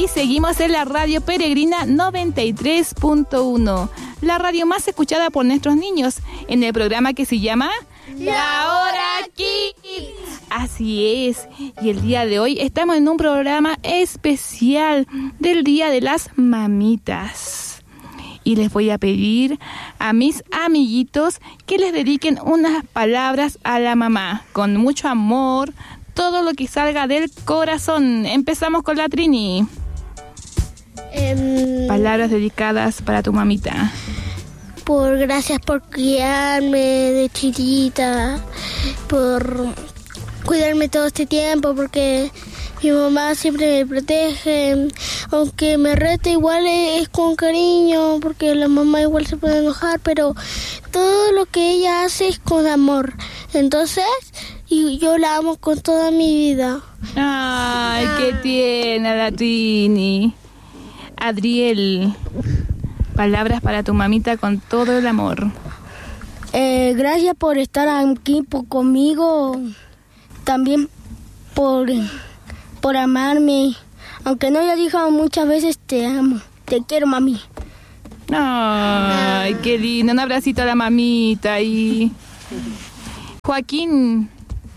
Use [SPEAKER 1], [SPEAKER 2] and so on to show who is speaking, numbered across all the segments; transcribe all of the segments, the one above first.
[SPEAKER 1] y seguimos en la Radio Peregrina 93.1, la radio más escuchada por nuestros niños, en el programa que se llama La Hora Kids. Así es, y el día de hoy estamos en un programa especial del Día de las Mamitas. Y les voy a pedir a mis amiguitos que les dediquen unas palabras a la mamá, con mucho amor, todo lo que salga del corazón. Empezamos con la Trini. Palabras dedicadas para tu mamita.
[SPEAKER 2] Gracias por criarme de chiquita, por cuidarme todo este tiempo, porque mi mamá siempre me protege, aunque me rete igual es con cariño, porque la mamá igual se puede enojar, pero todo lo que ella hace es con amor. Entonces, y yo la amo con toda mi vida.
[SPEAKER 1] Ay, qué tierna la Trini. Adriel, palabras para tu mamita con todo el amor.
[SPEAKER 2] Gracias por estar aquí conmigo, también por amarme, aunque no lo dijo muchas veces, te amo, te quiero, mami.
[SPEAKER 1] Ay, qué lindo, un abracito a la mamita. Y Joaquín,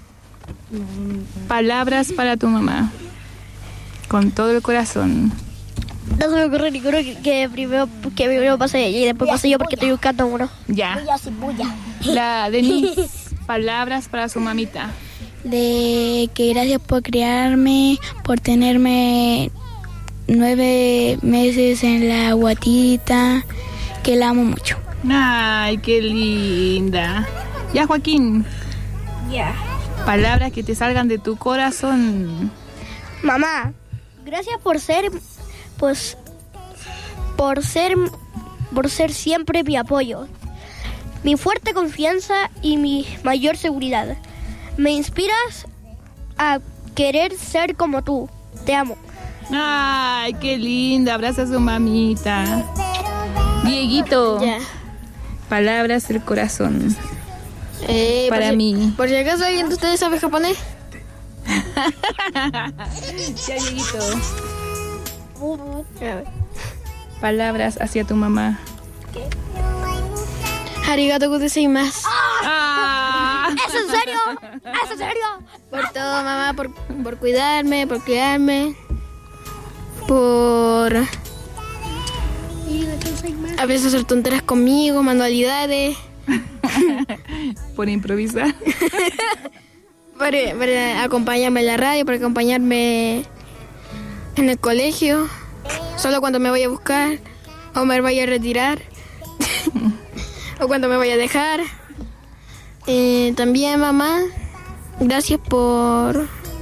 [SPEAKER 1] palabras para tu mamá con todo el corazón.
[SPEAKER 2] No se me ocurre ninguno que primero pase ella y después pase yo, porque estoy buscando uno.
[SPEAKER 1] Ya. La Denise, palabras para su mamita.
[SPEAKER 3] De que gracias por criarme, por tenerme 9 meses en la guatita, que la amo mucho.
[SPEAKER 1] Ay, qué linda. Ya, Joaquín.
[SPEAKER 2] Ya.
[SPEAKER 1] Palabras que te salgan de tu corazón.
[SPEAKER 2] Mamá, gracias por ser siempre mi apoyo, mi fuerte confianza y mi mayor seguridad. Me inspiras a querer ser como tú. Te amo.
[SPEAKER 1] Ay, qué linda. Abraza a su mamita. Dieguito.
[SPEAKER 2] Ya.
[SPEAKER 1] Palabras del corazón. Para mí.
[SPEAKER 2] Por si acaso alguien de ustedes sabe japonés.
[SPEAKER 1] Ya, Dieguito. Palabras hacia tu mamá.
[SPEAKER 2] Arigato gozaimasu.
[SPEAKER 1] Ah.
[SPEAKER 2] ¿Es en serio? ¿Es en serio? Por todo, mamá, por cuidarme, por criarme, por a veces hacer tonteras conmigo, manualidades.
[SPEAKER 1] Por improvisar.
[SPEAKER 2] Para acompañarme en la radio, para acompañarme en el colegio, solo cuando me vaya a buscar o me vaya a retirar. O cuando me vaya a dejar. También, mamá, gracias por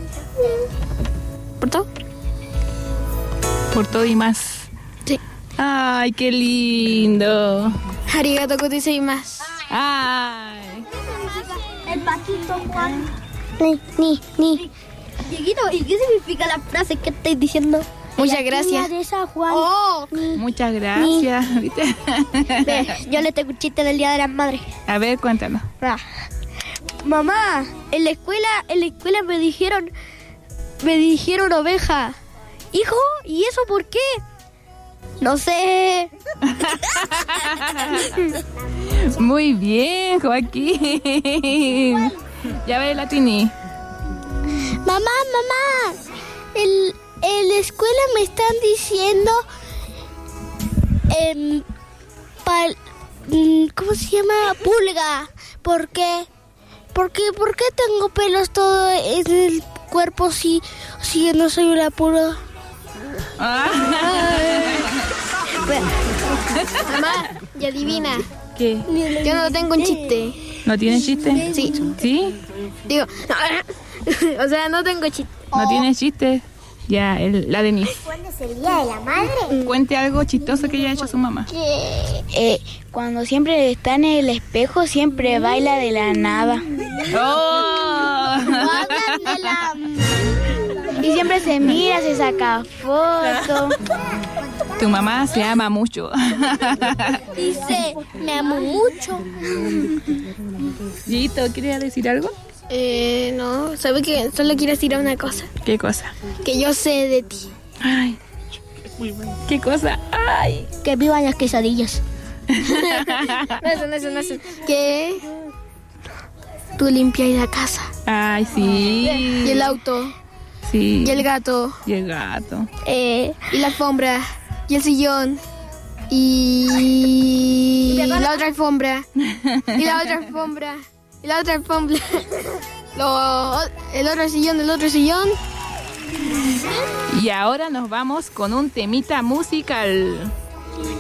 [SPEAKER 2] todo.
[SPEAKER 1] Por todo y más.
[SPEAKER 2] Sí.
[SPEAKER 1] Ay, qué lindo.
[SPEAKER 2] Arigato gozaimasu.
[SPEAKER 1] Ay.
[SPEAKER 2] El patito Juan. Ni. Dieguito, ¿y qué significa la frase que estáis diciendo? Muchas gracias. De San Juan. Oh.
[SPEAKER 1] Muchas gracias. ¿Viste?
[SPEAKER 2] Yo le tengo un chiste del Día de las Madres.
[SPEAKER 1] A ver, cuéntanos.
[SPEAKER 2] Mamá, en la escuela me dijeron oveja. Hijo, ¿y eso por qué? No sé.
[SPEAKER 1] Muy bien, Joaquín. Ya ves, la Trini.
[SPEAKER 2] Mamá, en la escuela me están diciendo ¿cómo se llama? Pulga. ¿Por qué? ¿Por qué tengo pelos todo en el cuerpo si no soy una pulga? Mamá, y adivina.
[SPEAKER 1] ¿Qué?
[SPEAKER 2] Yo no tengo un chiste.
[SPEAKER 1] ¿No tienes chiste?
[SPEAKER 2] Sí.
[SPEAKER 1] ¿Sí?
[SPEAKER 2] Digo, o sea, no tengo chiste.
[SPEAKER 1] ¿No tienes chiste? Ya, la Denise.
[SPEAKER 2] ¿Cuándo es el Día de la Madre?
[SPEAKER 1] Cuente algo chistoso que haya hecho su mamá.
[SPEAKER 3] Cuando siempre está en el espejo, siempre baila de la nada.
[SPEAKER 1] ¡Oh!
[SPEAKER 3] Y siempre se mira, se saca fotos.
[SPEAKER 1] Tu mamá se ama mucho.
[SPEAKER 2] Dice, me amo mucho.
[SPEAKER 1] Yito, ¿quieres decir algo?
[SPEAKER 2] No, ¿sabes qué? Solo quiero decir una cosa.
[SPEAKER 1] ¿Qué cosa?
[SPEAKER 2] Que yo sé de ti.
[SPEAKER 1] Ay,
[SPEAKER 4] Muy bueno.
[SPEAKER 1] ¿Qué cosa? ¡Ay!
[SPEAKER 2] Que vivan las quesadillas.
[SPEAKER 4] No es. Que tú limpias la casa.
[SPEAKER 1] ¡Ay, sí!
[SPEAKER 4] Y el auto.
[SPEAKER 1] Sí.
[SPEAKER 4] Y el gato.
[SPEAKER 1] Y el gato.
[SPEAKER 4] Y la alfombra. Y el sillón. Y la otra alfombra. Y la otra alfombra. Y la otra alfombra. El otro sillón.
[SPEAKER 1] Y ahora nos vamos con un temita musical.